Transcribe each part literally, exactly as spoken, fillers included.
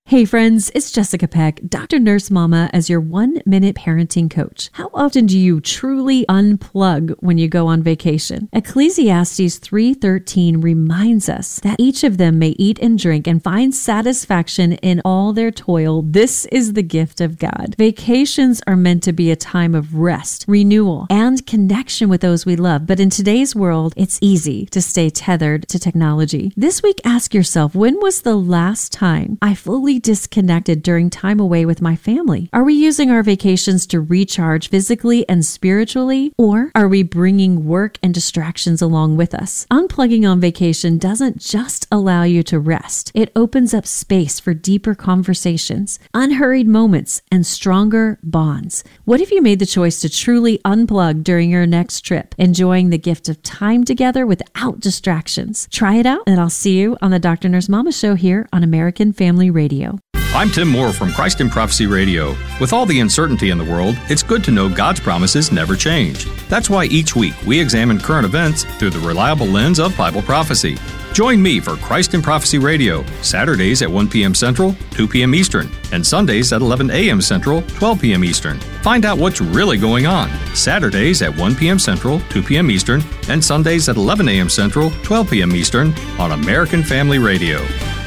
Hey friends, it's Jessica Peck, Doctor Nurse Mama, as your one-minute parenting coach. How often do you truly unplug when you go on vacation? Ecclesiastes three thirteen reminds us that each of them may eat and drink and find satisfaction in all their toil. This is the gift of God. Vacations are meant to be a time of rest, renewal, and connection with those we love. But in today's world, it's easy to stay tethered to technology. This week, ask yourself, when was the last time I fully disconnected during time away with my family? Are we using our vacations to recharge physically and spiritually, or are we bringing work and distractions along with us? Unplugging on vacation doesn't just allow you to rest. It opens up space for deeper conversations, unhurried moments, and stronger bonds. What if you made the choice to truly unplug during your next trip, enjoying the gift of time together without distractions? Try it out, and I'll see you on the Doctor Nurse Mama Show here on American Family Radio. I'm Tim Moore from Christ in Prophecy Radio. With all the uncertainty in the world, it's good to know God's promises never change. That's why each week we examine current events through the reliable lens of Bible prophecy. Join me for Christ in Prophecy Radio, Saturdays at one p.m. Central, two p.m. Eastern, and Sundays at eleven a.m. Central, twelve p.m. Eastern. Find out what's really going on. Saturdays at one p.m. Central, two p.m. Eastern, and Sundays at eleven a.m. Central, twelve p.m. Eastern on American Family Radio.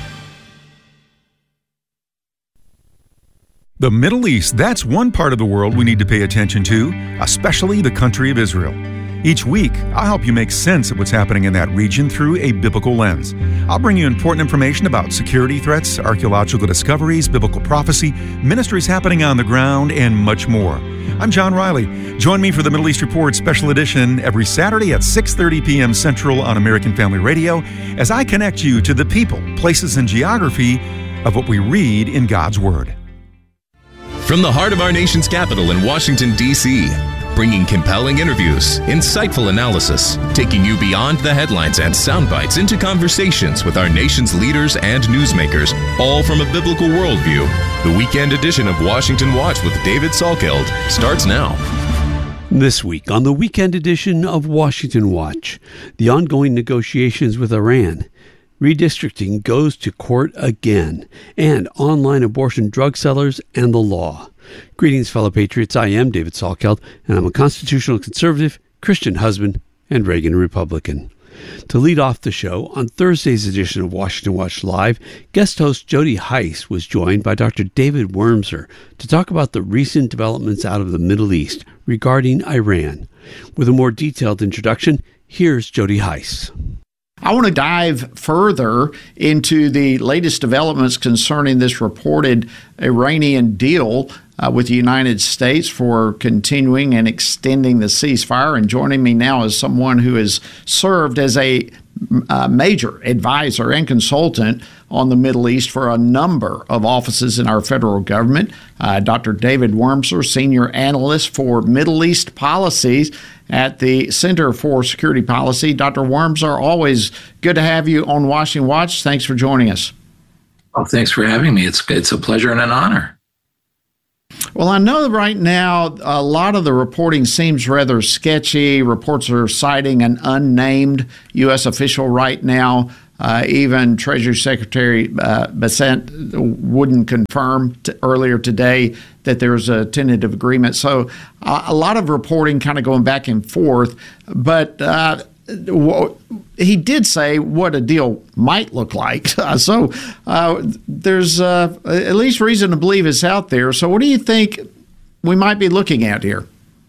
The Middle East, that's one part of the world we need to pay attention to, especially the country of Israel. Each week, I'll help you make sense of what's happening in that region through a biblical lens. I'll bring you important information about security threats, archaeological discoveries, biblical prophecy, ministries happening on the ground, and much more. I'm John Riley. Join me for the Middle East Report Special Edition every Saturday at six thirty p.m. Central on American Family Radio as I connect you to the people, places, and geography of what we read in God's Word. From the heart of our nation's capital in Washington, D C, bringing compelling interviews, insightful analysis, taking you beyond the headlines and sound bites into conversations with our nation's leaders and newsmakers, all from a biblical worldview. The weekend edition of Washington Watch with David Salkeld starts now. This week on the weekend edition of Washington Watch, the ongoing negotiations with Iran, redistricting goes to court again, and online abortion drug sellers and the law. Greetings, fellow patriots. I am David Salkeld, and I'm a constitutional conservative, Christian husband, and Reagan Republican. To lead off the show, on Thursday's edition of Washington Watch Live, guest host Jody Heiss was joined by Doctor David Wurmser to talk about the recent developments out of the Middle East regarding Iran. With a more detailed introduction, here's Jody Heiss. I want to dive further into the latest developments concerning this reported Iranian deal uh, with the United States for continuing and extending the ceasefire. And joining me now is someone who has served as a uh, major advisor and consultant on the Middle East for a number of offices in our federal government. Uh, Doctor David Wurmser, Senior Analyst for Middle East Policies at the Center for Security Policy. Doctor Wurmser, always good to have you on Washington Watch. Thanks for joining us. Oh, thanks for having me. It's it's a pleasure and an honor. Well, I know right now a lot of the reporting seems rather sketchy. Reports are citing an unnamed U S official right now. Uh, even Treasury Secretary uh, Bessent wouldn't confirm t- earlier today that there's a tentative agreement. So uh, a lot of reporting kind of going back and forth. But uh, w- he did say what a deal might look like. so uh, there's uh, at least reason to believe it's out there. So what do you think we might be looking at here?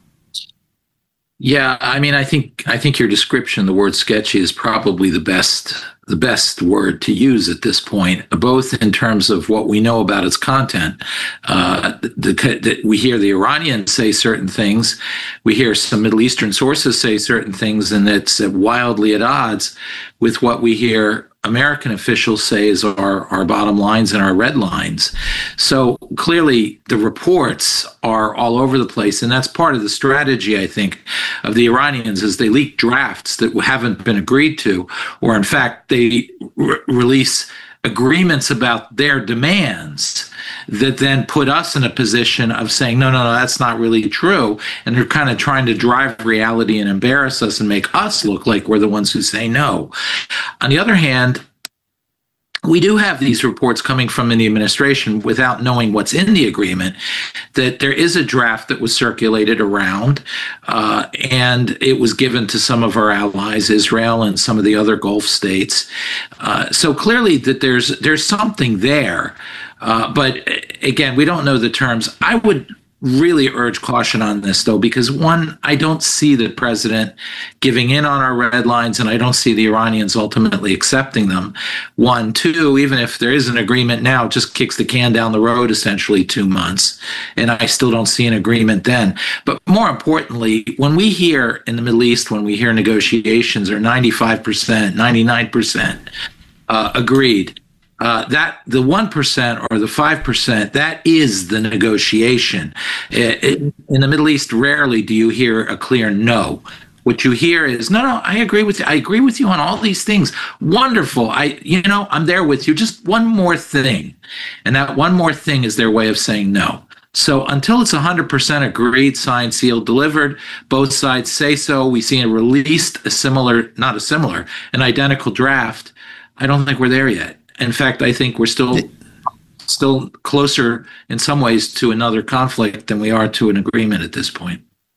Yeah, I mean, I think I think your description, the word sketchy, is probably the best the best word to use at this point, both in terms of what we know about its content. Uh, the, the, we hear the Iranians say certain things. We hear some Middle Eastern sources say certain things, and it's wildly at odds with what we hear American officials say is our, our bottom lines and our red lines. So clearly the reports are all over the place, and that's part of the strategy, I think, of the Iranians, is they leak drafts that haven't been agreed to, or in fact, they re- release agreements about their demands that then put us in a position of saying, no, no, no, that's not really true. And they're kind of trying to drive reality and embarrass us and make us look like we're the ones who say no. On the other hand, we do have these reports coming from the administration without knowing what's in the agreement, that there is a draft that was circulated around, uh, and it was given to some of our allies, Israel and some of the other Gulf states. Uh, so clearly that there's there's something there. Uh, but again, we don't know the terms. I would really urge caution on this, though, because one, I don't see the president giving in on our red lines, and I don't see the Iranians ultimately accepting them. One, two, even if there is an agreement now, it just kicks the can down the road essentially two months, and I still don't see an agreement then. But more importantly, when we hear in the Middle East, when we hear negotiations are ninety-five percent, ninety-nine percent uh, agreed, Uh, that the one percent or the five percent, that is the negotiation. It, it, in the Middle East, rarely do you hear a clear no. What you hear is, no, no, I agree with you. I agree with you on all these things. Wonderful. I, you know, I'm there with you. Just one more thing. And that one more thing is their way of saying no. So until it's one hundred percent agreed, signed, sealed, delivered, both sides say so. We see a released, a similar, not a similar, an identical draft. I don't think we're there yet. In fact, I think we're still still closer in some ways to another conflict than we are to an agreement at this point.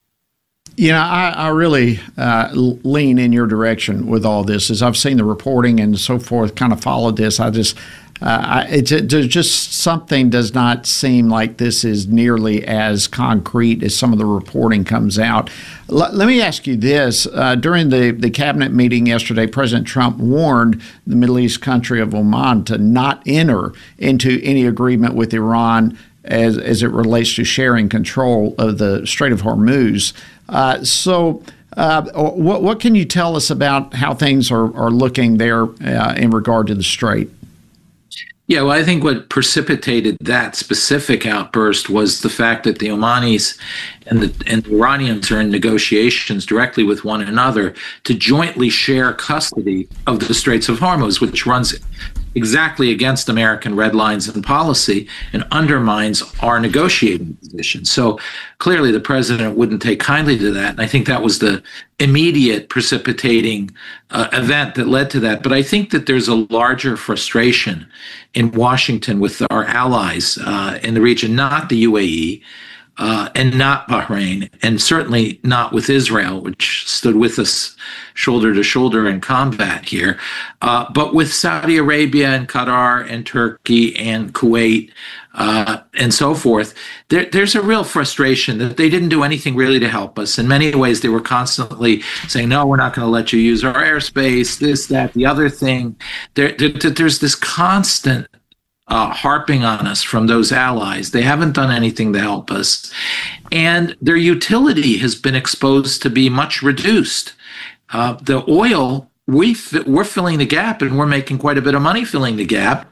You know, I, I really uh, lean in your direction with all this. As I've seen the reporting and so forth, kind of followed this, I just, uh, I, it, it just something does not seem like this is nearly as concrete as some of the reporting comes out. L- let me ask you this. Uh, during the, the cabinet meeting yesterday, President Trump warned the Middle East country of Oman to not enter into any agreement with Iran as, as it relates to sharing control of the Strait of Hormuz. Uh, so uh, what, what can you tell us about how things are, are looking there uh, in regard to the Strait? Yeah, well, I think what precipitated that specific outburst was the fact that the Omanis and the, and the Iranians are in negotiations directly with one another to jointly share custody of the Straits of Hormuz, which runs exactly against American red lines and policy and undermines our negotiating position. So clearly the president wouldn't take kindly to that. And I think that was the immediate precipitating uh, event that led to that. But I think that there's a larger frustration in Washington with our allies uh, in the region, not the U A E, Uh, and not Bahrain, and certainly not with Israel, which stood with us shoulder to shoulder in combat here, uh, but with Saudi Arabia and Qatar and Turkey and Kuwait uh, and so forth. There, there's a real frustration that they didn't do anything really to help us. In many ways, they were constantly saying, no, we're not going to let you use our airspace, this, that, the other thing. There, there, there's this constant Uh, harping on us from those allies. They haven't done anything to help us. And their utility has been exposed to be much reduced. Uh, the oil, we f- we're filling the gap, and we're making quite a bit of money filling the gap.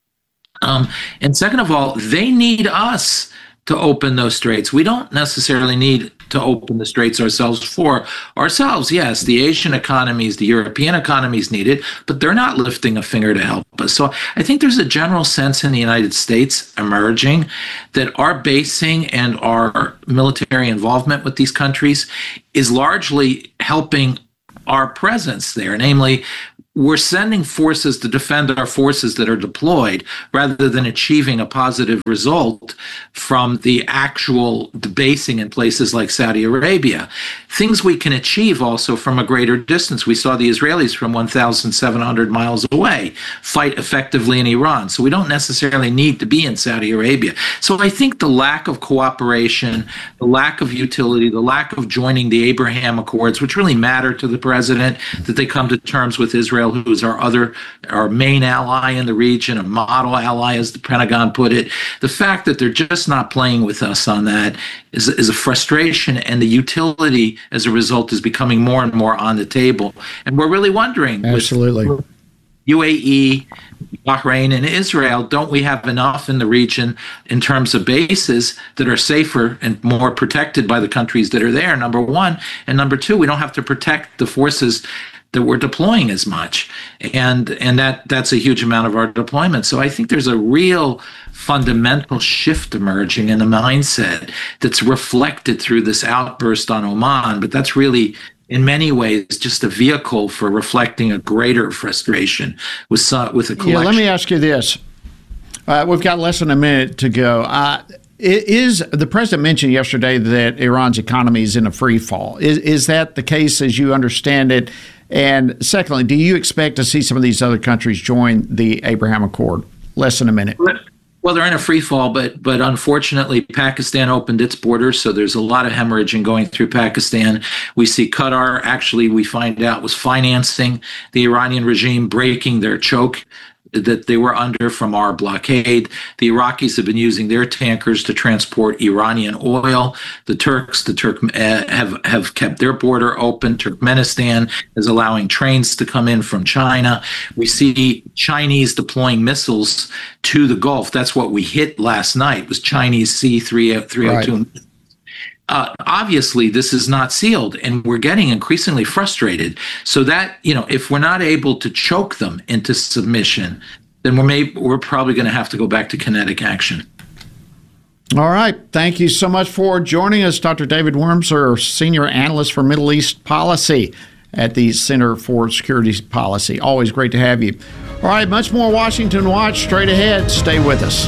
Um, and second of all, they need us to open those straits. We don't necessarily need to open the straits ourselves for ourselves. Yes, the Asian economies, the European economies need it, but they're not lifting a finger to help us. So I think there's a general sense in the United States emerging that our basing and our military involvement with these countries is largely helping our presence there. Namely, we're sending forces to defend our forces that are deployed rather than achieving a positive result from the actual basing in places like Saudi Arabia. Things we can achieve also from a greater distance. We saw the Israelis from one thousand seven hundred miles away fight effectively in Iran. So we don't necessarily need to be in Saudi Arabia. So I think the lack of cooperation, the lack of utility, the lack of joining the Abraham Accords, which really matter to the president, that they come to terms with Israel, who is our other, our main ally in the region, a model ally, as the Pentagon put it. The fact that they're just not playing with us on that is, is a frustration, and the utility as a result is becoming more and more on the table. And we're really wondering, absolutely, with U A E, Bahrain, and Israel, don't we have enough in the region in terms of bases that are safer and more protected by the countries that are there, number one. And number two, we don't have to protect the forces that we're deploying as much. And and that that's a huge amount of our deployment. So I think there's a real fundamental shift emerging in the mindset that's reflected through this outburst on Oman. But that's really in many ways just a vehicle for reflecting a greater frustration with some, with a collection. Yeah, let me ask you this. Uh, we've got less than a minute to go. Uh, is the president mentioned yesterday that Iran's economy is in a free fall? Is, is that the case as you understand it? And secondly, do you expect to see some of these other countries join the Abraham Accord? Less than a minute. Well, they're in a free fall, but but unfortunately, Pakistan opened its borders, so there's a lot of hemorrhaging going through Pakistan. We see Qatar, actually, we find out, was financing the Iranian regime, breaking their choke that they were under from our blockade. The Iraqis have been using their tankers to transport Iranian oil. The Turks, the Turk uh, have have kept their border open. Turkmenistan is allowing trains to come in from China. We see Chinese deploying missiles to the Gulf. That's what we hit last night, was Chinese C three oh two. Right. Uh, obviously, this is not sealed, and we're getting increasingly frustrated. So that, you know, if we're not able to choke them into submission, then we're may, we're probably going to have to go back to kinetic action. All right. Thank you so much for joining us, Doctor David Wurmser, Senior Analyst for Middle East Policy at the Center for Security Policy. Always great to have you. All right. Much more Washington Watch straight ahead. Stay with us.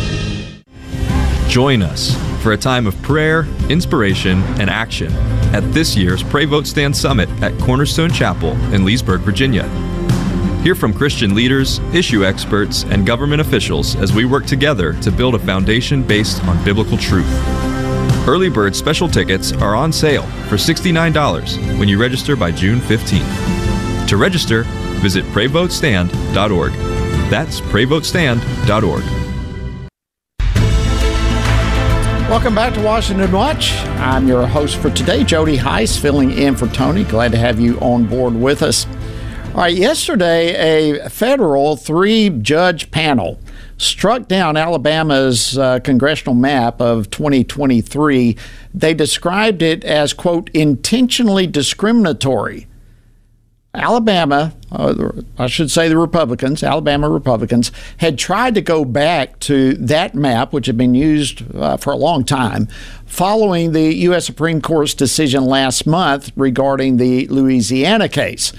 Join us for a time of prayer, inspiration, and action at this year's Pray Vote Stand Summit at Cornerstone Chapel in Leesburg, Virginia. Hear from Christian leaders, issue experts, and government officials as we work together to build a foundation based on biblical truth. Early bird special tickets are on sale for sixty-nine dollars when you register by June fifteenth. To register, visit pray vote stand dot org. That's pray vote stand dot org. Welcome back to Washington Watch. I'm your host for today, Jody Heiss, filling in for Tony. Glad to have you on board with us. All right, yesterday, a federal three-judge panel struck down Alabama's uh, congressional map of twenty twenty-three. They described it as, quote, intentionally discriminatory. Alabama, uh, I should say the Republicans, Alabama Republicans, had tried to go back to that map, which had been used uh, for a long time, following the U S Supreme Court's decision last month regarding the Louisiana case.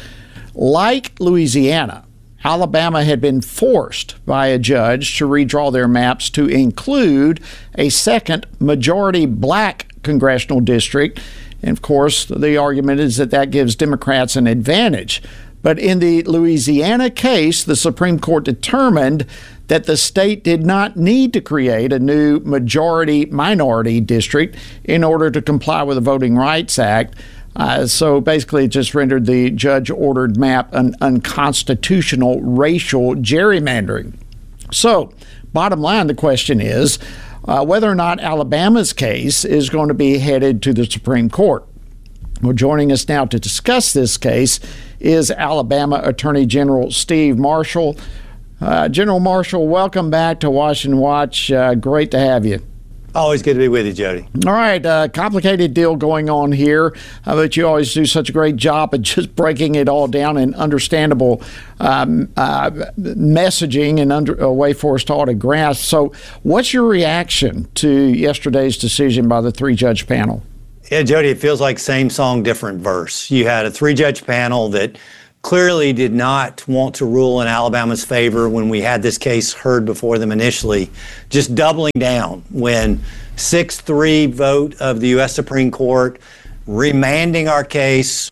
Like Louisiana, Alabama had been forced by a judge to redraw their maps to include a second majority black congressional district. And, of course, the argument is that that gives Democrats an advantage. But in the Louisiana case, the Supreme Court determined that the state did not need to create a new majority-minority district in order to comply with the Voting Rights Act. Uh, so basically it just rendered the judge-ordered map an unconstitutional racial gerrymandering. So, bottom line, the question is, Uh, whether or not Alabama's case is going to be headed to the Supreme Court. Well, joining us now to discuss this case is Alabama Attorney General Steve Marshall. Uh, General Marshall, welcome back to Washington Watch. Uh, great to have you. Always good to be with you, Jody. All right, uh, complicated deal going on here, uh, but you always do such a great job at just breaking it all down in understandable um, uh, messaging and under, a way for us to all to grasp. So what's your reaction to yesterday's decision by the three-judge panel? Yeah, Jody, it feels like same song, different verse. You had a three-judge panel that clearly did not want to rule in Alabama's favor when we had this case heard before them initially, just doubling down when six three vote of the U S Supreme Court, remanding our case,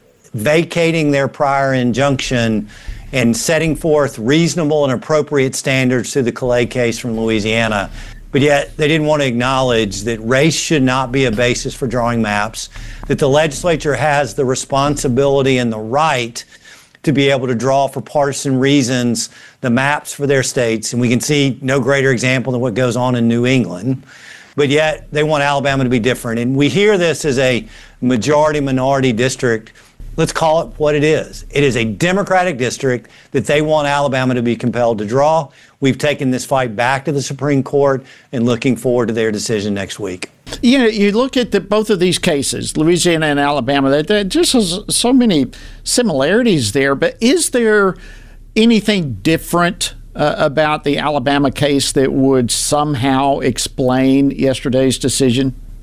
vacating their prior injunction, and setting forth reasonable and appropriate standards to the Calais case from Louisiana. But yet they didn't want to acknowledge that race should not be a basis for drawing maps, that the legislature has the responsibility and the right to be able to draw for partisan reasons the maps for their states. And we can see no greater example than what goes on in New England. But yet they want Alabama to be different. And we hear this as a majority-minority district. Let's call it what it is. It is a Democratic district that they want Alabama to be compelled to draw. We've taken this fight back to the Supreme Court and looking forward to their decision next week. You know, you look at the, both of these cases, Louisiana and Alabama, that, that just has so many similarities there. But is there anything different uh, about the Alabama case that would somehow explain yesterday's decision?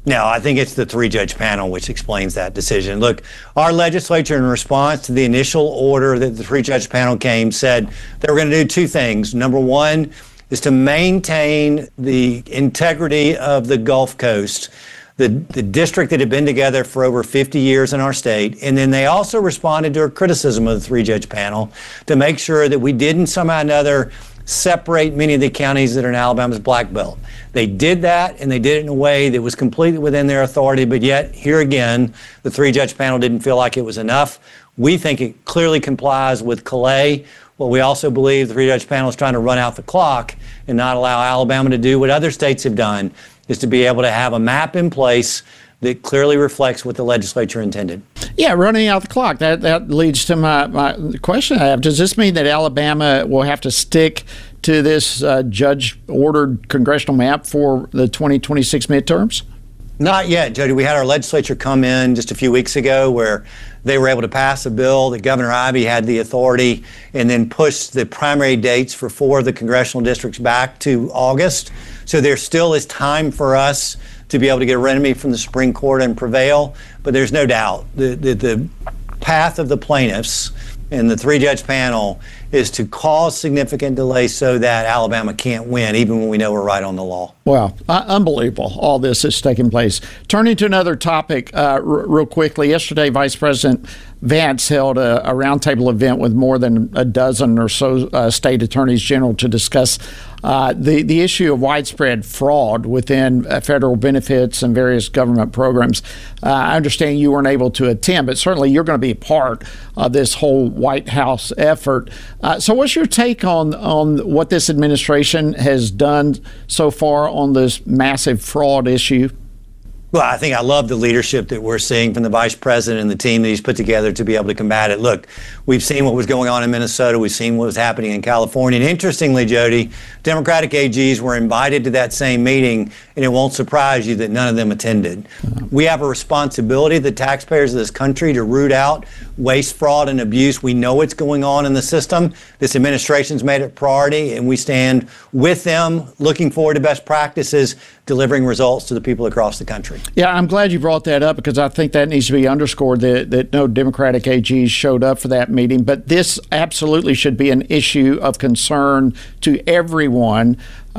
No, I think it's the three-judge panel which explains that decision. Look, our legislature, in response to the initial order that the three-judge panel came, said they were going to do two things. Number one is to maintain the integrity of the Gulf Coast, the, the district that had been together for over fifty years in our state. And then they also responded to a criticism of the three-judge panel to make sure that we didn't somehow or another separate many of the counties that are in Alabama's Black Belt. They did that, and they did it in a way that was completely within their authority, but yet, here again, the three-judge panel didn't feel like it was enough. We think it clearly complies with Calais. Well, we also believe the three-judge panel is trying to run out the clock and not allow Alabama to do what other states have done, is to be able to have a map in place that clearly reflects what the legislature intended. Yeah, running out the clock. That that leads to my, my question I have. Does this mean that Alabama will have to stick to this uh, judge-ordered congressional map for the twenty twenty-six midterms? Not yet, Jody. We had our legislature come in just a few weeks ago where they were able to pass a bill that Governor Ivey had the authority and then pushed the primary dates for four of the congressional districts back to August. So there still is time for us to be able to get a remedy from the Supreme Court and prevail. But there's no doubt the, the, the path of the plaintiffs and the three-judge panel is to cause significant delay so that Alabama can't win, even when we know we're right on the law. Wow, uh, unbelievable. All this is taking place. Turning to another topic uh, r- real quickly. Yesterday, Vice President Vance held a, a roundtable event with more than a dozen or so uh, state attorneys general to discuss uh, the, the issue of widespread fraud within uh, federal benefits and various government programs. Uh, I understand you weren't able to attend, but certainly you're going to be a part of this whole White House effort. Uh, so what's your take on, on what this administration has done so far on this massive fraud issue? Well, I think I love the leadership that we're seeing from the vice president and the team that he's put together to be able to combat it. Look, we've seen what was going on in Minnesota. We've seen what was happening in California. And interestingly, Jody, Democratic A Gs were invited to that same meeting, and it won't surprise you that none of them attended. We have a responsibility, the taxpayers of this country, to root out waste, fraud, and abuse. We know what's going on in the system. This administration's made it a priority, and we stand with them, looking forward to best practices, delivering results to the people across the country. Yeah, I'm glad you brought that up because I think that needs to be underscored that, that no Democratic A Gs showed up for that meeting. But this absolutely should be an issue of concern to everyone.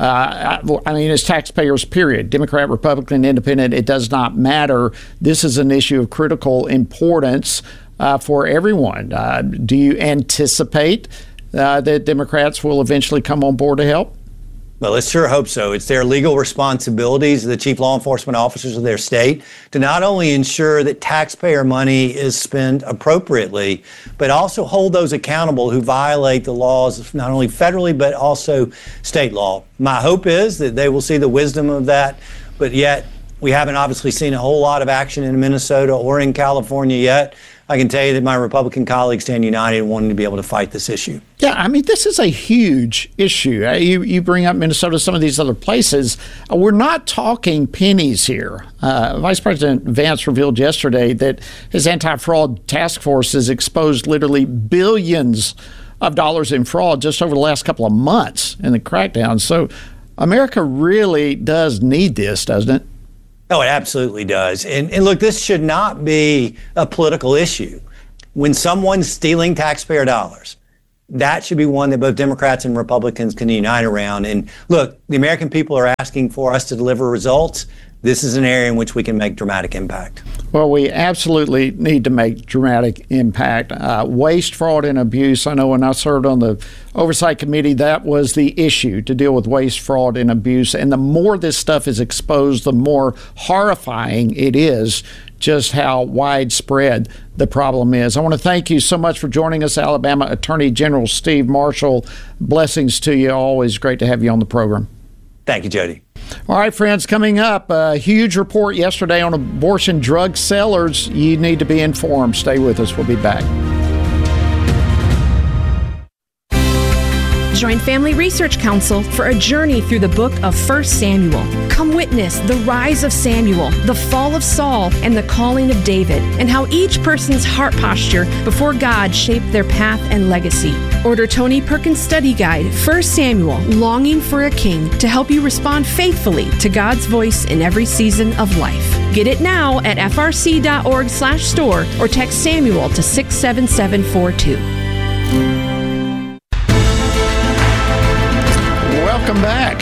Uh, I, I mean, as taxpayers, period. Democrat, Republican, Independent, it does not matter. This is an issue of critical importance uh, for everyone. Uh, do you anticipate uh, that Democrats will eventually come on board to help? Well, let's sure hope so. It's their legal responsibilities, the chief law enforcement officers of their state, to not only ensure that taxpayer money is spent appropriately, but also hold those accountable who violate the laws, not only federally, but also state law. My hope is that they will see the wisdom of that, but yet we haven't obviously seen a whole lot of action in Minnesota or in California yet. I can tell you that my Republican colleagues stand united in wanting to be able to fight this issue. Yeah, I mean, this is a huge issue. You, you bring up Minnesota, some of these other places. Uh, we're not talking pennies here. Uh, Vice President Vance revealed yesterday that his anti-fraud task force has exposed literally billions of dollars in fraud just over the last couple of months in the crackdown. So America really does need this, doesn't it? Oh, it absolutely does. And, and look, this should not be a political issue. When someone's stealing taxpayer dollars, that should be one that both Democrats and Republicans can unite around. And look, the American people are asking for us to deliver results. This is an area in which we can make dramatic impact. Well, we absolutely need to make dramatic impact. Uh, waste, fraud, and abuse. I know when I served on the Oversight Committee, that was the issue, to deal with waste, fraud, and abuse. And the more this stuff is exposed, the more horrifying it is just how widespread the problem is. I want to thank you so much for joining us, Alabama Attorney General Steve Marshall. Blessings to you. Always great to have you on the program. Thank you, Jody. All right, friends, coming up, a huge report yesterday on abortion drug sellers. You need to be informed. Stay with us. We'll be back. Join Family Research Council for a journey through the book of First Samuel. Come witness the rise of Samuel, the fall of Saul, and the calling of David, and how each person's heart posture before God shaped their path and legacy. Order Tony Perkins' study guide, First Samuel, Longing for a King, to help you respond faithfully to God's voice in every season of life. Get it now at f r c dot org slash store or text Samuel to six seven seven four two. Welcome back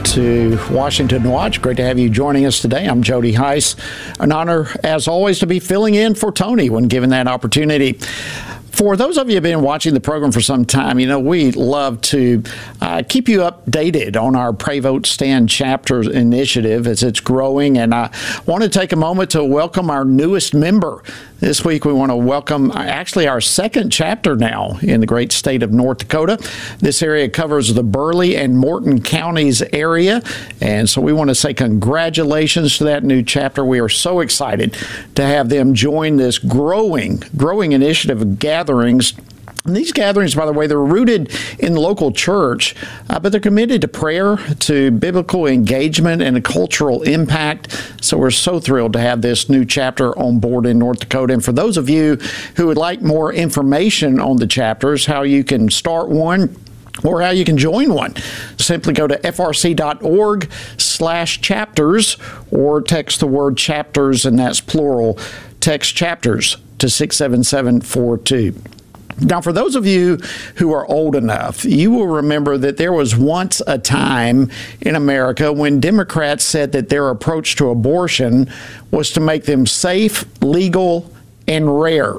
to Washington Watch. Great to have you joining us today. I'm Jody Heiss. An honor, as always, to be filling in for Tony when given that opportunity. For those of you who have been watching the program for some time, you know, we love to uh, keep you updated on our Pray Vote Stand chapter initiative as it's growing. And I want to take a moment to welcome our newest member. This week, we want to welcome actually our second chapter now in the great state of North Dakota. This area covers the Burleigh and Morton counties area. And so we want to say congratulations to that new chapter. We are so excited to have them join this growing, growing initiative of gatherings. And these gatherings, by the way, they're rooted in the local church, uh, but they're committed to prayer, to biblical engagement, and a cultural impact. So we're so thrilled to have this new chapter on board in North Dakota. And for those of you who would like more information on the chapters, how you can start one, or how you can join one, simply go to f r c dot org slash chapters or text the word chapters, and that's plural, text chapters to six seven seven four two. Now, for those of you who are old enough, you will remember that there was once a time in America when Democrats said that their approach to abortion was to make them safe, legal, and rare.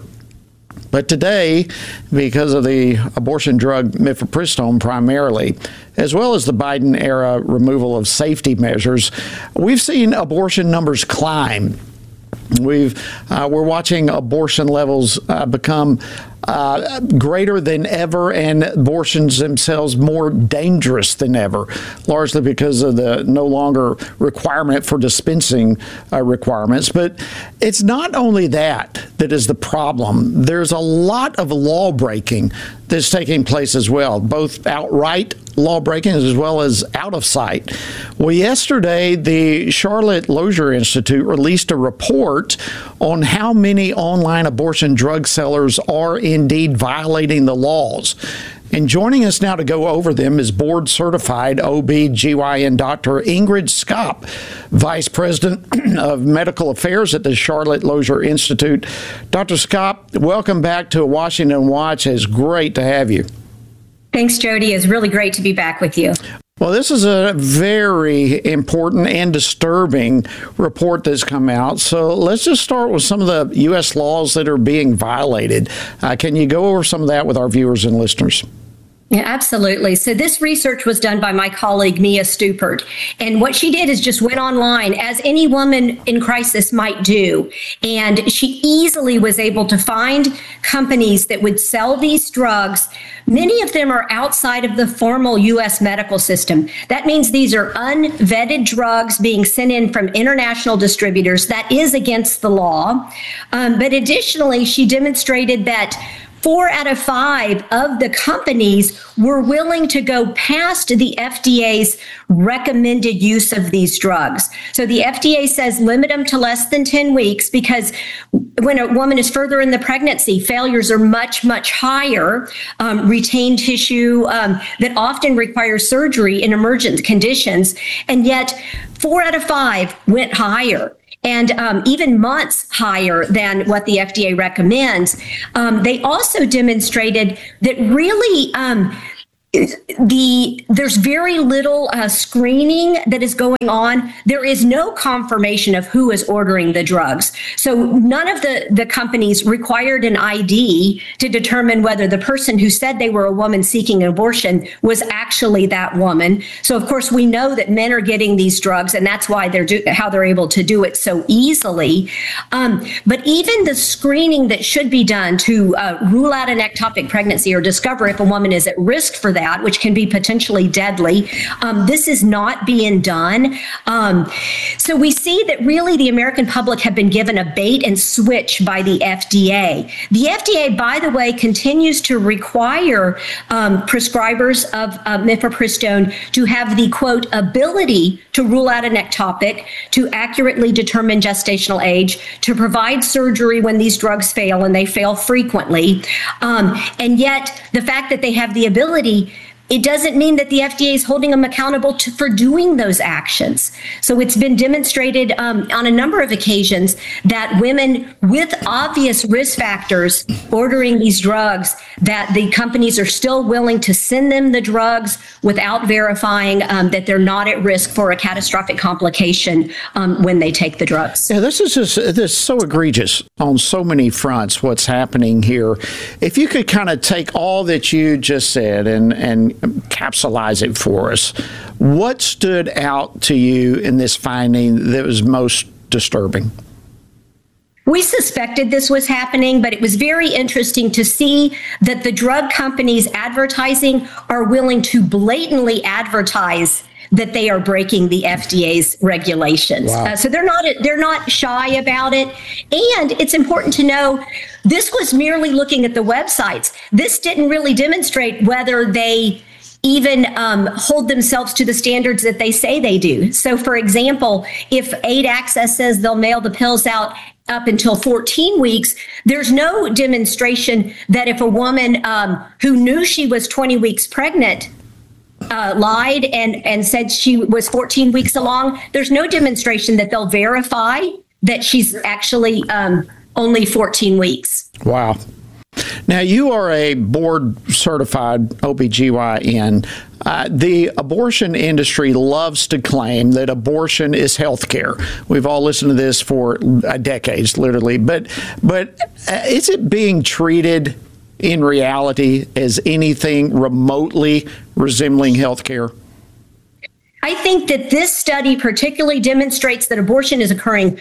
But today, because of the abortion drug mifepristone primarily, as well as the Biden-era removal of safety measures, we've seen abortion numbers climb. We've, uh, we're watching abortion levels uh, become uh, greater than ever, and abortions themselves more dangerous than ever, largely because of the no longer requirement for dispensing uh, requirements. But it's not only that that is the problem. There's a lot of law breaking that's taking place as well, both outright law breaking as well as out of sight. Well, yesterday, the Charlotte Lozier Institute released a report on how many online abortion drug sellers are indeed violating the laws. And joining us now to go over them is board-certified O B G Y N Doctor Ingrid Skopp, Vice President of Medical Affairs at the Charlotte Lozier Institute. Doctor Skopp, welcome back to Washington Watch. It's great to have you. Thanks, Jody. It's really great to be back with you. Well, this is a very important and disturbing report that's come out. So let's just start with some of the U S laws that are being violated. Uh, can you go over some of that with our viewers and listeners? Yeah, absolutely. So this research was done by my colleague, Mia Stupert. And what she did is just went online, as any woman in crisis might do. And she easily was able to find companies that would sell these drugs. Many of them are outside of the formal U S medical system. That means these are unvetted drugs being sent in from international distributors. That is against the law. Um, but additionally, she demonstrated that Four out of five of the companies were willing to go past the F D A's recommended use of these drugs. So the F D A says limit them to less than ten weeks because when a woman is further in the pregnancy, failures are much, much higher. Um, retained tissue um, that often requires surgery in emergent conditions. And yet four out of five went higher. And um, even months higher than what the F D A recommends. Um, they also demonstrated that really um, the there's very little uh, screening that is going on. There is no confirmation of who is ordering the drugs. So none of the, the companies required an I D to determine whether the person who said they were a woman seeking an abortion was actually that woman. So of course we know that men are getting these drugs, and that's why they're do, how they're able to do it so easily. Um, but even the screening that should be done to uh, rule out an ectopic pregnancy or discover if a woman is at risk for that, that, which can be potentially deadly. Um, this is not being done. Um, so we see that really the American public have been given a bait and switch by the F D A. The F D A, by the way, continues to require um, prescribers of uh, mifepristone to have the, quote, ability to rule out an ectopic, to accurately determine gestational age, to provide surgery when these drugs fail, and they fail frequently. Um, and yet the fact that they have the ability, it doesn't mean that the F D A is holding them accountable to, for doing those actions. So it's been demonstrated um, on a number of occasions that women with obvious risk factors ordering these drugs, that the companies are still willing to send them the drugs without verifying um, that they're not at risk for a catastrophic complication um, when they take the drugs. Yeah, this is just, this is so egregious on so many fronts, what's happening here. If you could kind of take all that you just said and, and capsulize it for us, what stood out to you in this finding that was most disturbing? We suspected this was happening, but it was very interesting to see that the drug companies advertising are willing to blatantly advertise that they are breaking the F D A's regulations. Wow. Uh, so they're not they're not shy about it. And it's important to know this was merely looking at the websites. This didn't really demonstrate whether they even um, hold themselves to the standards that they say they do. So, for example, if Aid Access says they'll mail the pills out up until fourteen weeks, there's no demonstration that if a woman um, who knew she was twenty weeks pregnant uh, lied and, and said she was fourteen weeks along, there's no demonstration that they'll verify that she's actually um, only fourteen weeks. Wow. Now, you are a board-certified O B G Y N. Uh, the abortion industry loves to claim that abortion is health care. We've all listened to this for decades, literally. But, but is it being treated in reality as anything remotely resembling health care? I think that this study particularly demonstrates that abortion is occurring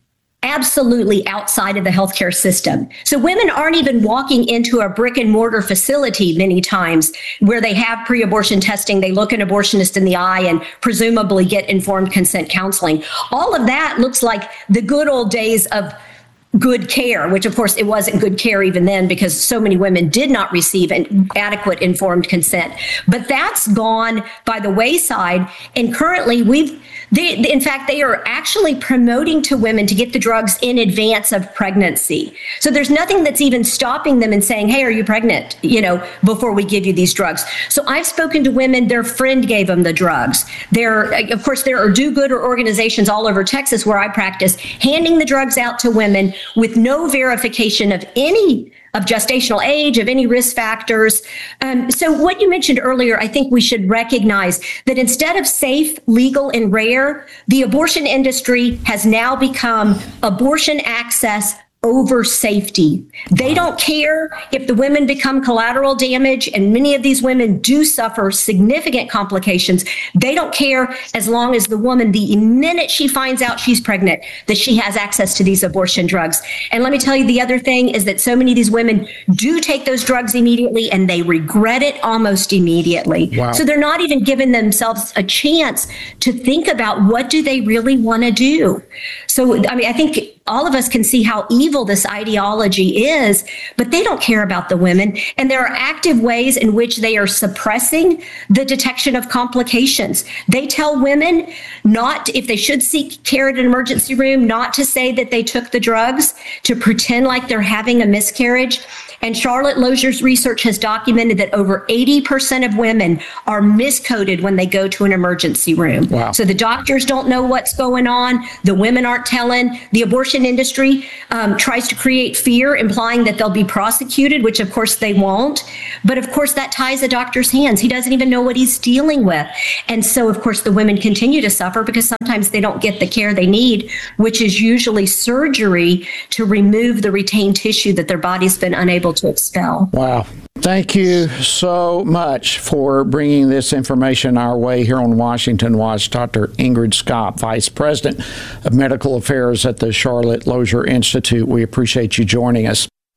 absolutely outside of the healthcare system. So women aren't even walking into a brick and mortar facility many times where they have pre-abortion testing. They look an abortionist in the eye and presumably get informed consent counseling. All of that looks like the good old days of good care, which of course it wasn't good care even then because so many women did not receive an adequate informed consent. But that's gone by the wayside. And currently we've They, in fact, they are actually promoting to women to get the drugs in advance of pregnancy. So there's nothing that's even stopping them and saying, hey, are you pregnant? You know, before we give you these drugs. So I've spoken to women, their friend gave them the drugs. There, of course, there are do-gooder organizations all over Texas where I practice, handing the drugs out to women with no verification of any of gestational age, of any risk factors. Um, so what you mentioned earlier, I think we should recognize that instead of safe, legal, and rare, the abortion industry has now become abortion access over safety. They don't care if the women become collateral damage, and many of these women do suffer significant complications. They don't care as long as the woman, the minute she finds out she's pregnant, that she has access to these abortion drugs. And let me tell you, the other thing is that so many of these women do take those drugs immediately and they regret it almost immediately. Wow. So they're not even giving themselves a chance to think about what do they really want to do. So, I mean, I think all of us can see how evil this ideology is, but they don't care about the women. And there are active ways in which they are suppressing the detection of complications. They tell women not, if they should seek care at an emergency room, not to say that they took the drugs, to pretend like they're having a miscarriage. And Charlotte Lozier's research has documented that over eighty percent of women are miscoded when they go to an emergency room. Wow. So the doctors don't know what's going on. The women aren't telling. The abortion industry um, tries to create fear, implying that they'll be prosecuted, which of course they won't. But of course that ties a doctor's hands. He doesn't even know what he's dealing with. And so of course the women continue to suffer because sometimes they don't get the care they need, which is usually surgery to remove the retained tissue that their body's been unable to expel. Wow. Thank you so much for bringing this information our way here on Washington Watch. Doctor Ingrid Scott, Vice President of Medical Affairs at the Charlotte Lozier Institute. We appreciate you joining us.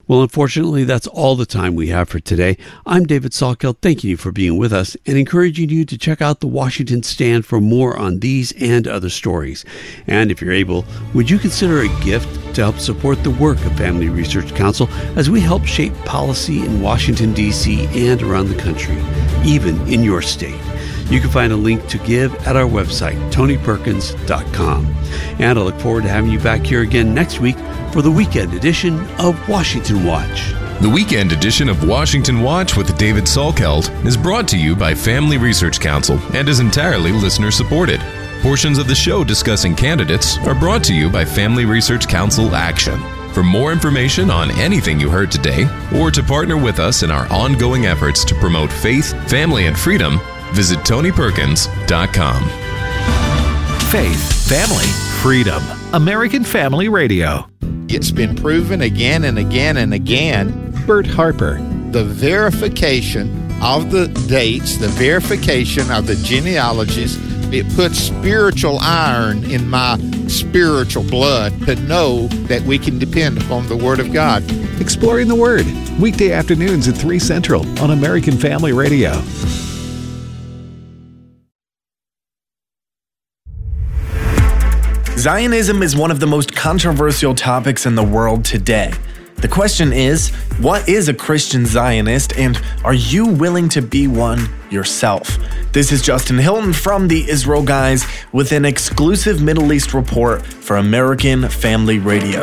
Well, unfortunately, that's all the time we have for today. I'm David Salkeld, thanking you for being with us and encouraging you to check out the Washington Stand for more on these and other stories. And if you're able, would you consider a gift to help support the work of Family Research Council as we help shape policy in Washington, D C and around the country, even in your state? You can find a link to give at our website, tony perkins dot com. And I look forward to having you back here again next week for the weekend edition of Washington Watch. The weekend edition of Washington Watch with David Salkeld is brought to you by Family Research Council and is entirely listener-supported. Portions of the show discussing candidates are brought to you by Family Research Council Action. For more information on anything you heard today, or to partner with us in our ongoing efforts to promote faith, family, and freedom, visit tony perkins dot com. Faith, family, freedom. American Family Radio. It's been proven again and again and again. Bert Harper. The verification of the dates, the verification of the genealogies, it puts spiritual iron in my spiritual blood to know that we can depend upon the Word of God. Exploring the Word, weekday afternoons at three Central on American Family Radio. Zionism is one of the most controversial topics in the world today. The question is, what is a Christian Zionist, and are you willing to be one yourself? This is Justin Hilton from the Israel Guys with an exclusive Middle East report for American Family Radio.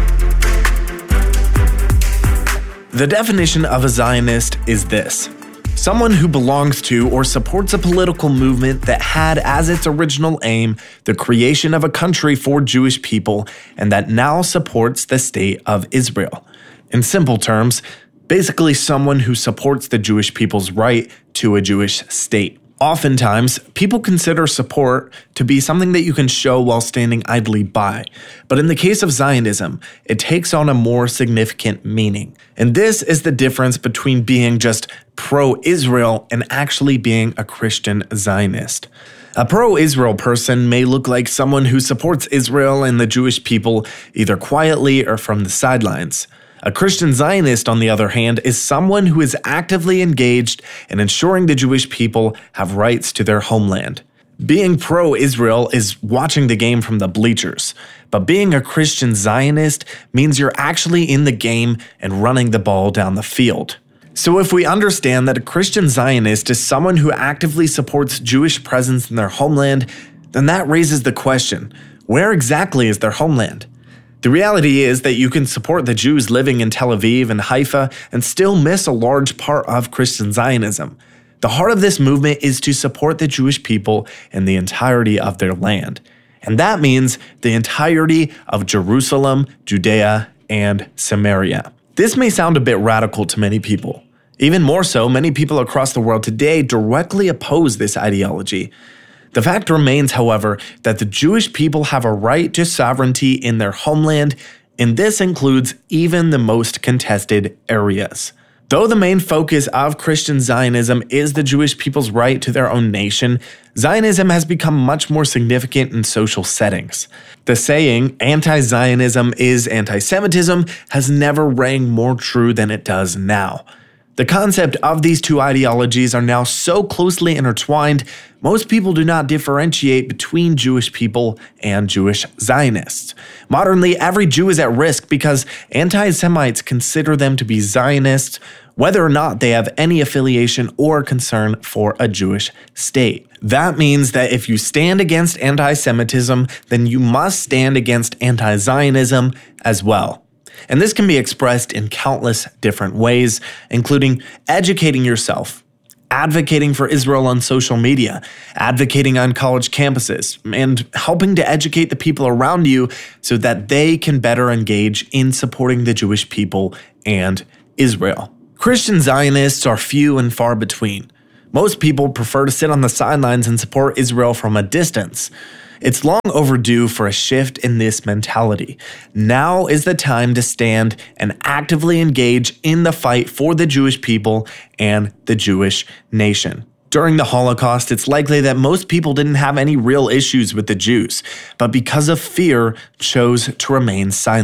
The definition of a Zionist is this: someone who belongs to or supports a political movement that had as its original aim the creation of a country for Jewish people and that now supports the state of Israel. In simple terms, basically someone who supports the Jewish people's right to a Jewish state. Oftentimes, people consider support to be something that you can show while standing idly by. But in the case of Zionism, it takes on a more significant meaning. And this is the difference between being just pro-Israel and actually being a Christian Zionist. A pro-Israel person may look like someone who supports Israel and the Jewish people either quietly or from the sidelines. A Christian Zionist, on the other hand, is someone who is actively engaged in ensuring the Jewish people have rights to their homeland. Being pro-Israel is watching the game from the bleachers, but being a Christian Zionist means you're actually in the game and running the ball down the field. So if we understand that a Christian Zionist is someone who actively supports Jewish presence in their homeland, then that raises the question, where exactly is their homeland? The reality is that you can support the Jews living in Tel Aviv and Haifa and still miss a large part of Christian Zionism. The heart of this movement is to support the Jewish people in the entirety of their land. And that means the entirety of Jerusalem, Judea, and Samaria. This may sound a bit radical to many people. Even more so, many people across the world today directly oppose this ideology. The fact remains, however, that the Jewish people have a right to sovereignty in their homeland, and this includes even the most contested areas. Though the main focus of Christian Zionism is the Jewish people's right to their own nation, Zionism has become much more significant in social settings. The saying, anti-Zionism is anti-Semitism, has never rang more true than it does now. The concept of these two ideologies are now so closely intertwined, most people do not differentiate between Jewish people and Jewish Zionists. Modernly, every Jew is at risk because anti-Semites consider them to be Zionists, whether or not they have any affiliation or concern for a Jewish state. That means that if you stand against anti-Semitism, then you must stand against anti-Zionism as well. And this can be expressed in countless different ways, including educating yourself, advocating for Israel on social media, advocating on college campuses, and helping to educate the people around you so that they can better engage in supporting the Jewish people and Israel. Christian Zionists are few and far between. Most people prefer to sit on the sidelines and support Israel from a distance. It's long overdue for a shift in this mentality. Now is the time to stand and actively engage in the fight for the Jewish people and the Jewish nation. During the Holocaust, it's likely that most people didn't have any real issues with the Jews, but because of fear, chose to remain silent.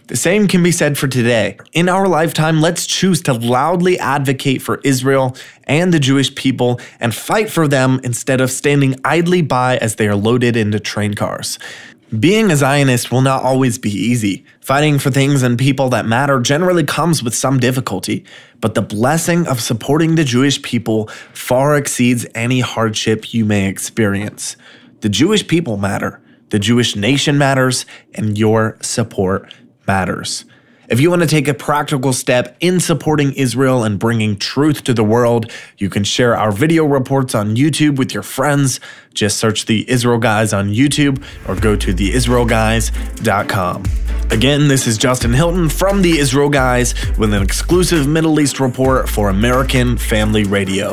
The same can be said for today. In our lifetime, let's choose to loudly advocate for Israel and the Jewish people and fight for them instead of standing idly by as they are loaded into train cars. Being a Zionist will not always be easy. Fighting for things and people that matter generally comes with some difficulty, but the blessing of supporting the Jewish people far exceeds any hardship you may experience. The Jewish people matter, the Jewish nation matters, and your support matters. If you want to take a practical step in supporting Israel and bringing truth to the world, you can share our video reports on YouTube with your friends. Just search The Israel Guys on YouTube or go to the israel guys dot com. Again, this is Justin Hilton from The Israel Guys with an exclusive Middle East report for American Family Radio.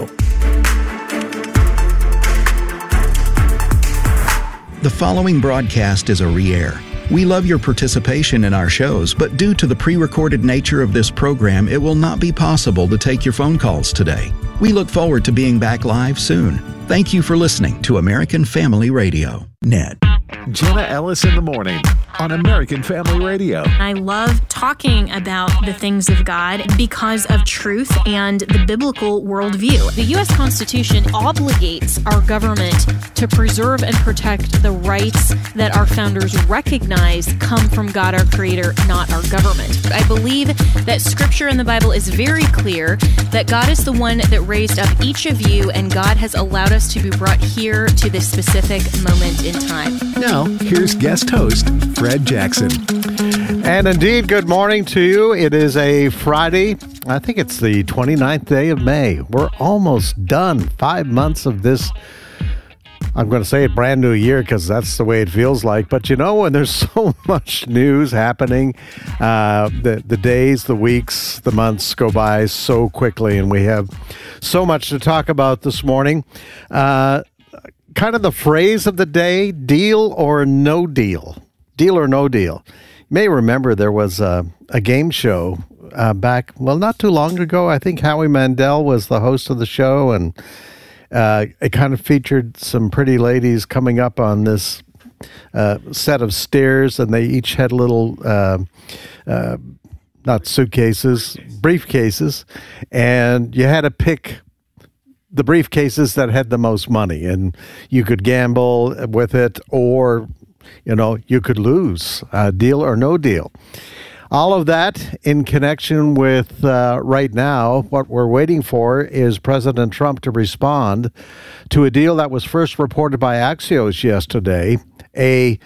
The following broadcast is a re-air. We love your participation in our shows, but due to the pre-recorded nature of this program, it will not be possible to take your phone calls today. We look forward to being back live soon. Thank you for listening to American Family Radio. Net. Jenna Ellis in the morning on American Family Radio. I love talking about the things of God because of truth and the biblical worldview. The U S Constitution obligates our government to preserve and protect the rights that our founders recognize come from God, our Creator, not our government. I believe that Scripture in the Bible is very clear that God is the one that raised up each of you, and God has allowed us to be brought here to this specific moment in time. Now, here's guest host, Fred Jackson. And indeed, good morning to you. It is a Friday. I think it's the twenty-ninth day of May. We're almost done. Five months of this, I'm going to say it, brand new year, because that's the way it feels like. But you know, when there's so much news happening, uh, the, the days, the weeks, the months go by so quickly, and we have so much to talk about this morning. Uh, kind of the phrase of the day, deal or no deal. Deal or no deal. You may remember there was a, a game show uh, back, well, not too long ago. I think Howie Mandel was the host of the show, and uh, it kind of featured some pretty ladies coming up on this uh, set of stairs, and they each had little, uh, uh, not suitcases, briefcases, and you had to pick the briefcases that had the most money, and you could gamble with it, or you know, you could lose. Uh, deal or no deal. All of that in connection with uh, right now, what we're waiting for is President Trump to respond to a deal that was first reported by Axios yesterday, a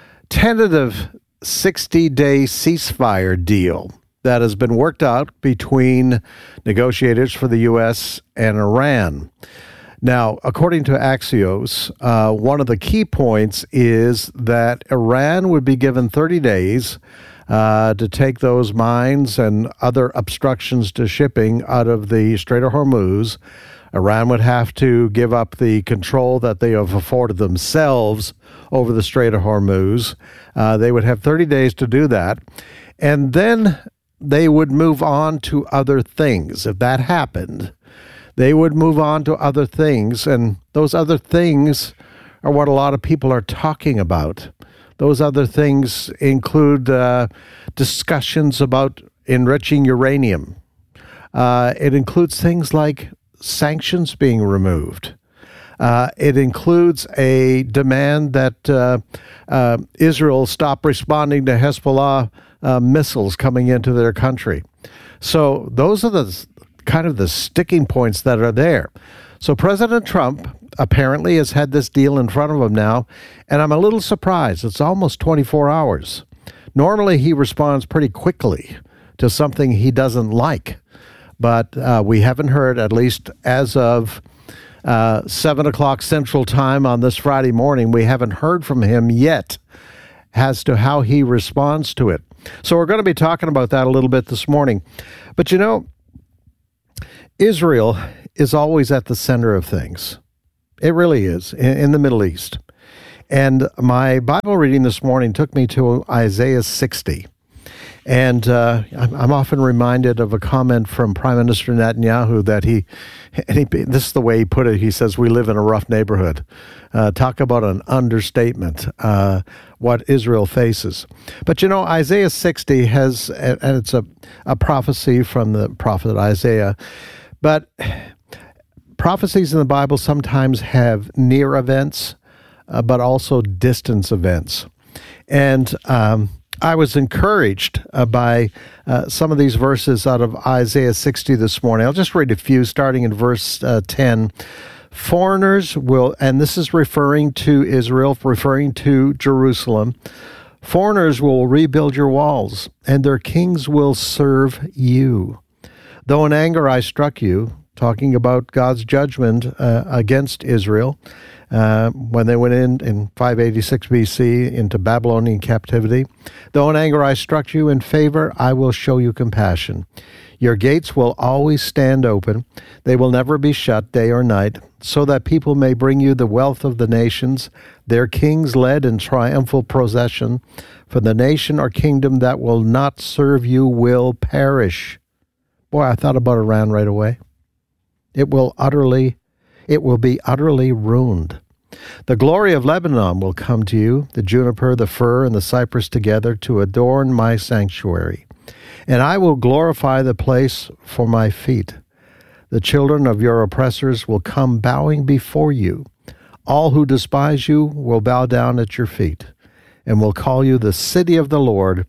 tentative sixty-day ceasefire deal that has been worked out between negotiators for the U S and Iran. Now, according to Axios, uh, one of the key points is that Iran would be given thirty days uh, to take those mines and other obstructions to shipping out of the Strait of Hormuz. Iran would have to give up the control that they have afforded themselves over the Strait of Hormuz. Uh, they would have thirty days to do that. And then they would move on to other things. If that happened, they would move on to other things, and those other things are what a lot of people are talking about. Those other things include uh, discussions about enriching uranium. Uh, it includes things like sanctions being removed. Uh, it includes a demand that uh, uh, Israel stop responding to Hezbollah uh, missiles coming into their country. So those are the kind of the sticking points that are there. So President Trump apparently has had this deal in front of him now, and I'm a little surprised. It's almost twenty-four hours. Normally he responds pretty quickly to something he doesn't like, but uh, we haven't heard, at least as of uh, seven o'clock Central Time on this Friday morning, we haven't heard from him yet as to how he responds to it. So we're going to be talking about that a little bit this morning. But you know, Israel is always at the center of things. It really is, in, in the Middle East. And my Bible reading this morning took me to Isaiah sixty. And uh, I'm, I'm often reminded of a comment from Prime Minister Netanyahu that he, and he, this is the way he put it, he says, we live in a rough neighborhood. Uh, talk about an understatement, uh, what Israel faces. But you know, Isaiah sixty has, and it's a, a prophecy from the prophet Isaiah, but prophecies in the Bible sometimes have near events, uh, but also distance events. And um, I was encouraged uh, by uh, some of these verses out of Isaiah sixty this morning. I'll just read a few, starting in verse uh, ten. Foreigners will, and this is referring to Israel, referring to Jerusalem, foreigners will rebuild your walls, and their kings will serve you. Though in anger I struck you, talking about God's judgment uh, against Israel, Uh, when they went in in five eighty-six B C into Babylonian captivity. Though in anger I struck you, in favor I will show you compassion. Your gates will always stand open. They will never be shut day or night, so that people may bring you the wealth of the nations, their kings led in triumphal procession. For the nation or kingdom that will not serve you will perish. Boy, I thought about Iran right away. It will utterly It will be utterly ruined. The glory of Lebanon will come to you, the juniper, the fir, and the cypress together to adorn my sanctuary. And I will glorify the place for my feet. The children of your oppressors will come bowing before you. All who despise you will bow down at your feet, and will call you the city of the Lord,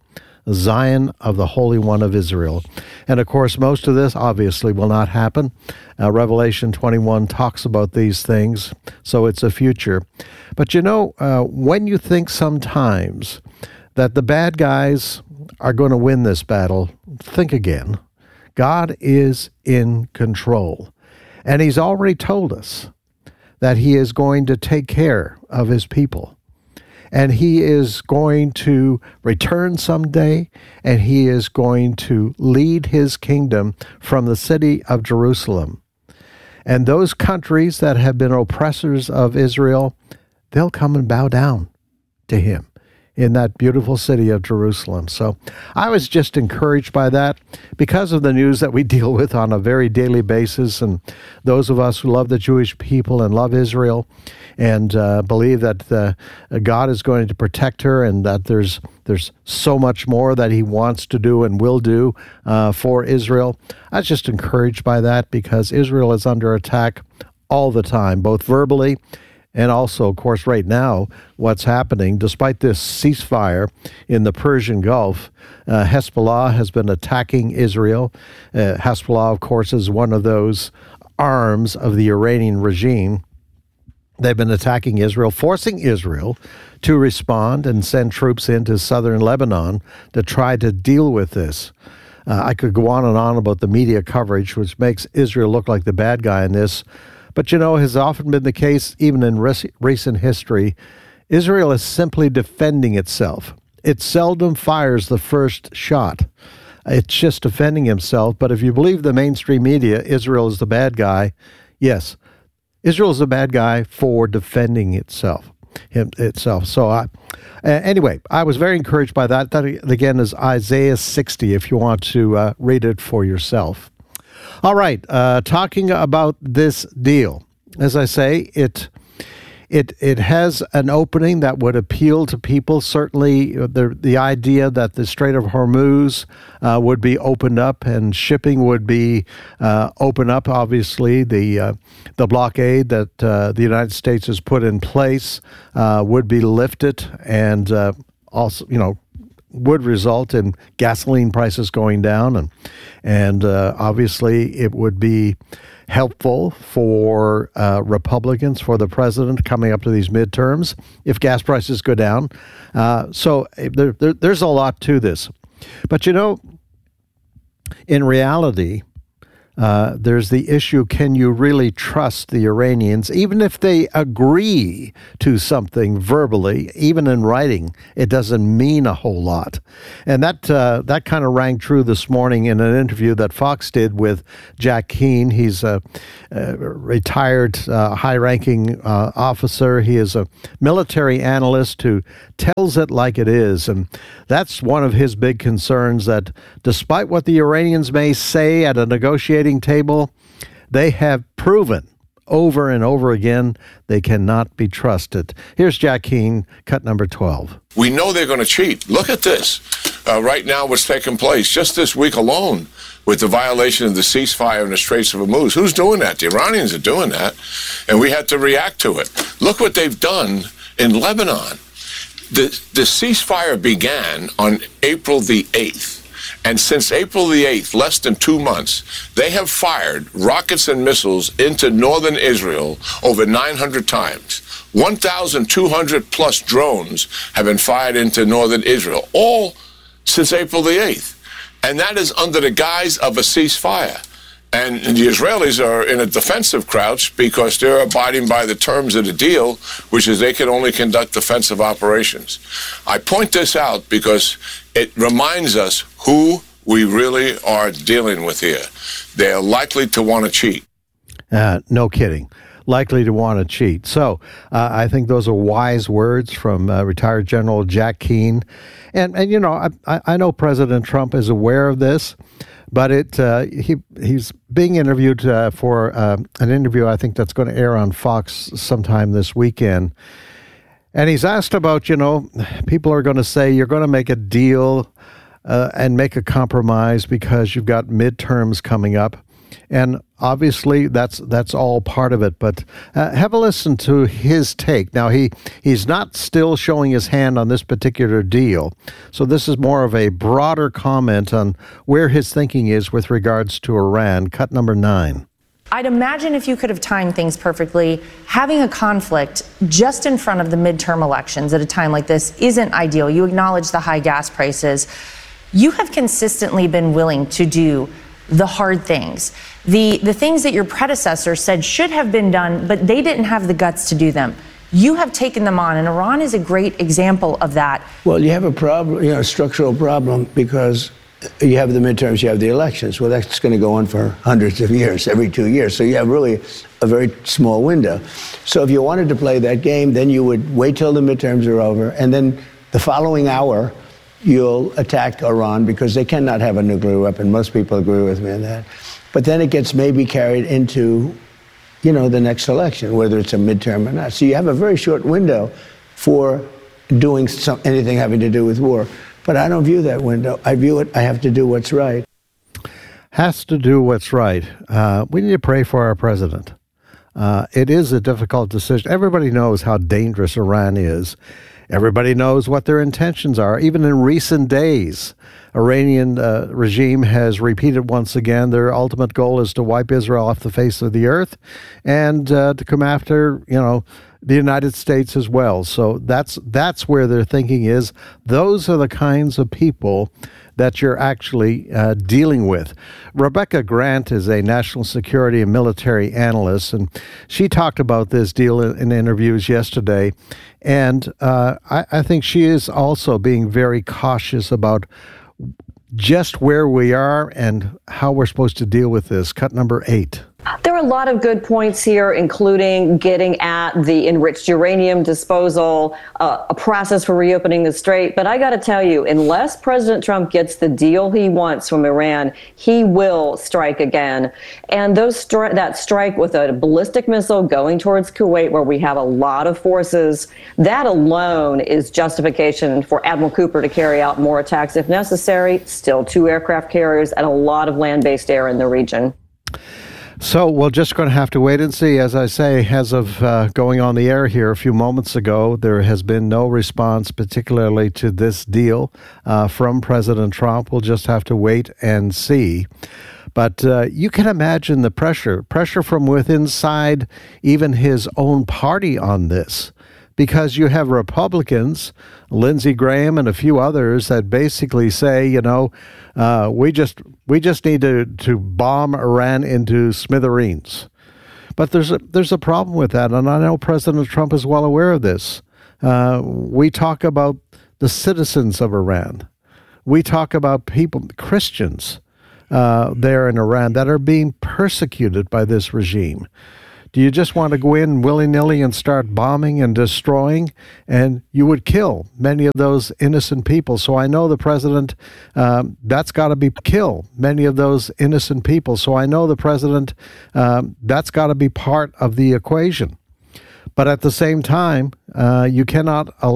Zion of the Holy One of Israel. And of course, most of this obviously will not happen. Uh, Revelation twenty-one talks about these things, so it's a future. But you know, uh, when you think sometimes that the bad guys are going to win this battle, think again. God is in control. And he's already told us that he is going to take care of his people. And he is going to return someday, and he is going to lead his kingdom from the city of Jerusalem. And those countries that have been oppressors of Israel, they'll come and bow down to him in that beautiful city of Jerusalem. So I was just encouraged by that because of the news that we deal with on a very daily basis, and those of us who love the Jewish people and love Israel and uh, believe that uh, God is going to protect her, and that there's there's so much more that he wants to do and will do uh, for Israel. I was just encouraged by that because Israel is under attack all the time, both verbally and also, of course, right now, what's happening, despite this ceasefire in the Persian Gulf, uh, Hezbollah has been attacking Israel. Uh, Hezbollah, of course, is one of those arms of the Iranian regime. They've been attacking Israel, forcing Israel to respond and send troops into southern Lebanon to try to deal with this. Uh, I could go on and on about the media coverage, which makes Israel look like the bad guy in this. But, you know, has often been the case, even in rec- recent history, Israel is simply defending itself. It seldom fires the first shot. It's just defending himself. But if you believe the mainstream media, Israel is the bad guy. Yes, Israel is the bad guy for defending itself. Him, itself. So, I, uh, anyway, I was very encouraged by that. That, again, is Isaiah sixty, if you want to uh, read it for yourself. All right, uh, talking about this deal, as I say, it it it has an opening that would appeal to people. Certainly, the the idea that the Strait of Hormuz uh, would be opened up and shipping would be uh, opened up. Obviously, the uh, the blockade that uh, the United States has put in place uh, would be lifted, and uh, also, you know, would result in gasoline prices going down, and and uh, obviously it would be helpful for uh, Republicans, for the president coming up to these midterms if gas prices go down. Uh, so there, there, there's a lot to this. But, you know, in reality, Uh, there's the issue, can you really trust the Iranians? Even if they agree to something verbally, even in writing, it doesn't mean a whole lot. And that uh, that kind of rang true this morning in an interview that Fox did with Jack Keane. He's a, a retired, uh, high-ranking uh, officer. He is a military analyst who tells it like it is. And that's one of his big concerns, that despite what the Iranians may say at a negotiating table, they have proven over and over again they cannot be trusted. Here's Jack Keane, cut number twelve. We know they're going to cheat. Look at this. Uh, right now, what's taking place just this week alone with the violation of the ceasefire in the Straits of Hormuz. Who's doing that? The Iranians are doing that, and we had to react to it. Look what they've done in Lebanon. The, the ceasefire began on April the eighth. And since April the eighth, less than two months, they have fired rockets and missiles into northern Israel over nine hundred times. one thousand two hundred plus drones have been fired into northern Israel, all since April the eighth. And that is under the guise of a ceasefire. And the Israelis are in a defensive crouch because they're abiding by the terms of the deal, which is they can only conduct defensive operations. I point this out because it reminds us who we really are dealing with here. They are likely to want to cheat. Uh, no kidding. Likely to want to cheat. So uh, I think those are wise words from uh, retired General Jack Keane. And, and you know, I, I know President Trump is aware of this. But it uh, he he's being interviewed uh, for uh, an interview, I think, that's going to air on Fox sometime this weekend. And he's asked about, you know, people are going to say you're going to make a deal uh, and make a compromise because you've got midterms coming up. And obviously, that's that's all part of it. But uh, have a listen to his take. Now, he, he's not still showing his hand on this particular deal. So this is more of a broader comment on where his thinking is with regards to Iran. Cut number nine. I'd imagine if you could have timed things perfectly, having a conflict just in front of the midterm elections at a time like this isn't ideal. You acknowledge the high gas prices. You have consistently been willing to do the hard things, the the things that your predecessor said should have been done, but they didn't have the guts to do them. You have taken them on, and Iran is a great example of that. Well, you have a problem, you know, a structural problem, because you have the midterms, you have the elections. Well, that's going to go on for hundreds of years, every two years. So you have really a very small window. So if you wanted to play that game, then you would wait till the midterms are over, and then the following hour, you'll attack Iran because they cannot have a nuclear weapon. Most people agree with me on that. But then it gets maybe carried into, you know, the next election, whether it's a midterm or not. So you have a very short window for doing some, anything having to do with war. But I don't view that window. I view it, I have to do what's right. Has to do what's right. Uh, we need to pray for our president. Uh, it is a difficult decision. Everybody knows how dangerous Iran is. Everybody knows what their intentions are. Even in recent days, Iranian uh, regime has repeated once again their ultimate goal is to wipe Israel off the face of the earth and uh, to come after, you know, the United States as well. So that's that's where their thinking is. Those are the kinds of people that you're actually uh, dealing with. Rebecca Grant is a national security and military analyst, and she talked about this deal in, in interviews yesterday. And uh, I, I think she is also being very cautious about just where we are and how we're supposed to deal with this. Cut number eight. There are a lot of good points here, including getting at the enriched uranium disposal, uh, a process for reopening the strait. But I got to tell you, unless President Trump gets the deal he wants from Iran, he will strike again. And those stri- that strike with a ballistic missile going towards Kuwait, where we have a lot of forces, that alone is justification for Admiral Cooper to carry out more attacks if necessary. Still two aircraft carriers and a lot of land-based air in the region. So we're just going to have to wait and see. As I say, as of uh, going on the air here a few moments ago, there has been no response, particularly to this deal uh, from President Trump. We'll just have to wait and see. But uh, you can imagine the pressure, pressure from within inside even his own party on this. because you have Republicans, Lindsey Graham and a few others, that basically say, you know, uh, we just we just need to, to bomb Iran into smithereens. But there's a, there's a problem with that, and I know President Trump is well aware of this. Uh, we talk about the citizens of Iran. We talk about people, Christians uh, there in Iran that are being persecuted by this regime. Do you just want to go in willy-nilly and start bombing and destroying? And you would kill many of those innocent people. So I know the president, um, that's got to be kill many of those innocent people. So I know the president, um, that's got to be part of the equation. But at the same time, uh, you cannot allow